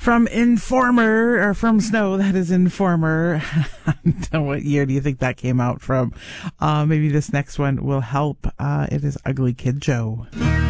From Informer, or from Snow, that is Informer. What year do you think that came out from? Maybe this next one will help. It is Ugly Kid Joe.